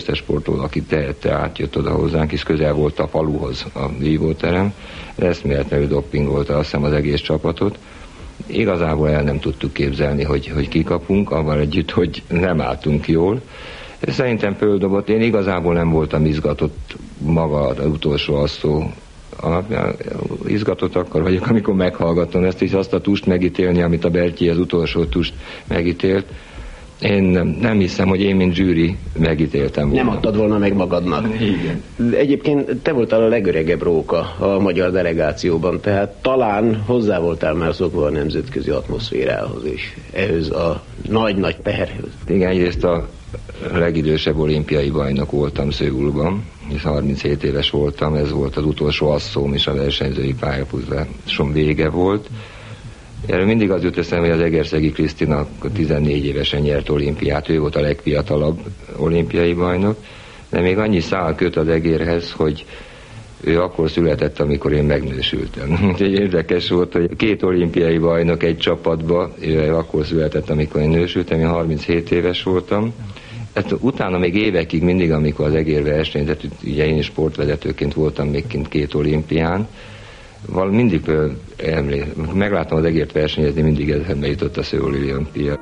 összes sportoló, aki tehette, átjött oda hozzánk, és közel volt a faluhoz a vívóterem. Eszméletlenül doppingolta azt hiszem az egész csapatot. Igazából el nem tudtuk képzelni, hogy kikapunk, avval együtt, hogy nem álltunk jól. Szerintem földobott. Én igazából nem voltam izgatott maga az utolsó asszó alapján. Izgatott akkor vagyok, amikor meghallgattam ezt, és azt a tust megítélni, amit a Bertyi az utolsó tust megítélt. Én nem hiszem, hogy én, mint zsűri megítéltem volna. Nem adtad volna meg magadnak. Igen. Egyébként te voltál a legöregebb róka a magyar delegációban, tehát talán hozzá voltál már szokva a nemzetközi atmoszférához és ehhez a nagy-nagy teherhez. Igen, egyrészt a legidősebb olimpiai bajnok voltam Szöulban, és 37 éves voltam, ez volt az utolsó asszóm, és a versenyzői pályafutásom vége volt. Erről mindig az jut eszembe, hogy az Egerszegi Krisztina 14 évesen nyert olimpiát, ő volt a legfiatalabb olimpiai bajnok, de még annyi szál köt az egérhez, hogy ő akkor született, amikor én megnősültem. Úgyhogy érdekes volt, hogy 2 olimpiai bajnok egy csapatba, ő akkor született, amikor én nősültem, én 37 éves voltam. Hát utána még évekig mindig, amikor az egér versenyzett, ugye én is sportvezetőként voltam még kint 2 olimpián, mindig meglátom az egért versenyezni, mindig eszembe jutott a szöuli olimpia.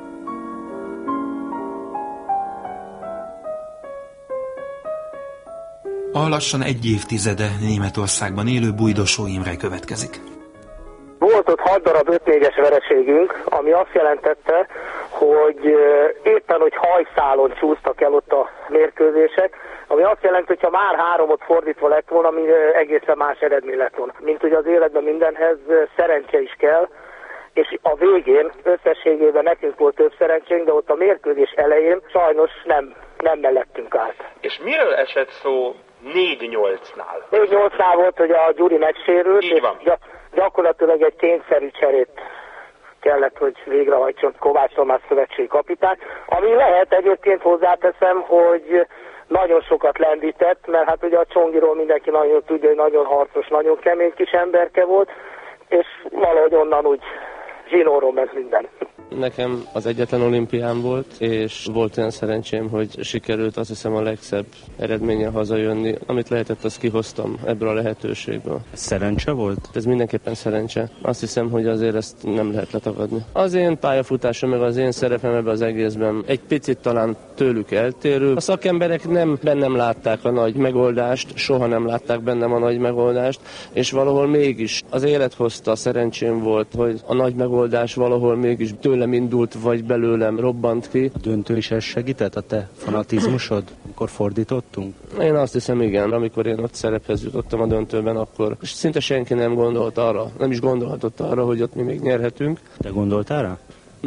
A lassan egy évtizede Németországban élő Bújdosó Imre következik. Volt ott 6 darab 5-4-es vereségünk, ami azt jelentette, hogy éppen, hogy hajszálon csúsztak el ott a mérkőzések, ami azt jelenti, hogy ha már 3-ot fordítva lett volna, ami egészen más eredmény lett volna. Mint hogy az életben mindenhez szerencse is kell, és a végén összességében nekünk volt több szerencsénk, de ott a mérkőzés elején sajnos nem mellettünk állt. És miről esett szó 4-8-nál? 4-8-nál volt, hogy a Gyuri megsérült, és gyakorlatilag egy kényszerű cserét kellett, hogy végrehajtson Kovács Tamás szövetségi kapitány. Ami lehet, egyébként hozzáteszem, hogy nagyon sokat lendített, mert hát ugye a Csongiról mindenki nagyon tudja, hogy nagyon harcos, nagyon kemény kis emberke volt, és valahogy onnan úgy zsinórom ez minden. Nekem az egyetlen olimpián volt, és volt olyan szerencsém, hogy sikerült azt hiszem a legszebb eredménnyel hazajönni. Amit lehetett, azt kihoztam ebből a lehetőségből. Szerencse volt? Ez mindenképpen szerencse. Azt hiszem, hogy azért ezt nem lehet letagadni. Az én pályafutásom, meg az én szerepem ebben az egészben egy picit talán tőlük eltérő. A szakemberek bennem látták a nagy megoldást, soha nem látták bennem a nagy megoldást, és valahol mégis az élet hozta, szerencsém volt, hogy a nagy megoldás valahol mégis tőlem indult, vagy belőlem robbant ki. A döntő is ez segített, a te fanatizmusod, amikor fordítottunk? Én azt hiszem, igen. Amikor én ott szerephez jutottam a döntőben, akkor szinte senki nem gondolt arra, nem is gondolhatott arra, hogy ott mi még nyerhetünk. Te gondoltál rá?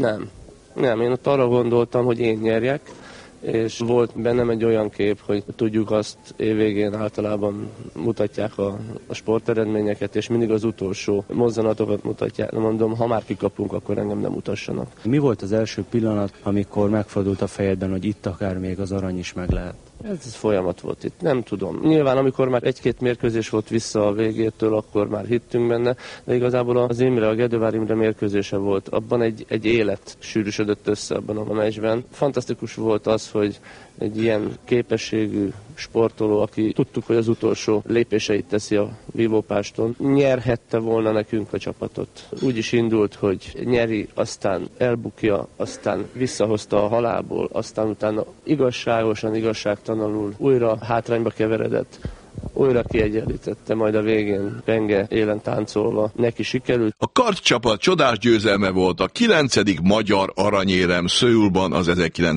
Nem, én ott arra gondoltam, hogy én nyerjek, és volt bennem egy olyan kép, hogy tudjuk azt évvégén általában mutatják a sporteredményeket, és mindig az utolsó mozzanatokat mutatják. Mondom, ha már kikapunk, akkor engem nem mutassanak. Mi volt az első pillanat, amikor megfordult a fejedben, hogy itt akár még az arany is meg lehet? Ez folyamat volt itt, nem tudom. Nyilván, amikor már 1-2 mérkőzés volt vissza a végétől, akkor már hittünk benne, de igazából az Imre, a Gedővár Imre mérkőzése volt. Abban egy élet sűrűsödött össze abban a meccsben. Fantasztikus volt az, hogy egy ilyen képességű sportoló, aki tudtuk, hogy az utolsó lépéseit teszi a vívópáston, nyerhette volna nekünk a csapatot. Úgy is indult, hogy nyeri, aztán elbukja, aztán visszahozta a halálból, aztán utána igazságosan, igazságtalanul újra hátrányba keveredett, újra kiegyenlítette, majd a végén penge élen táncolva neki sikerült. A kardcsapat csodás győzelme volt a 9. magyar aranyérem Szöulban az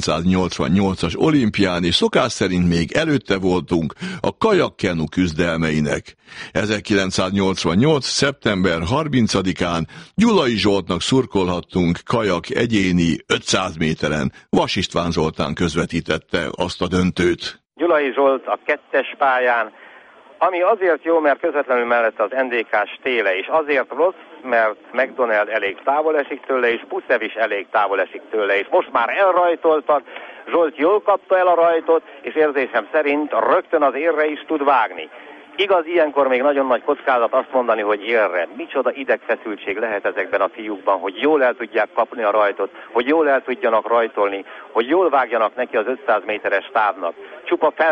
1988-as olimpián, és szokás szerint még előtte voltunk a kajakkenu küzdelmeinek. 1988. szeptember 30-án Gyulai Zsoltnak szurkolhattunk kajak egyéni 500 méteren. Vas István Zoltán közvetítette azt a döntőt. Gyulai Zsolt a 2-es pályán, ami azért jó, mert közvetlenül mellette az NDK-s téle, és azért rossz, mert McDonald elég távol esik tőle, és Puszev is elég távol esik tőle, és most már elrajtoltak, Zsolt jól kapta el a rajtot, és érzésem szerint rögtön az érre is tud vágni. Igaz, ilyenkor még nagyon nagy kockázat azt mondani, hogy érre. Micsoda idegfeszültség lehet ezekben a fiúkban, hogy jól el tudják kapni a rajtot, hogy jól el tudjanak rajtolni, hogy jól vágjanak neki az 500 méteres távnak. Csupa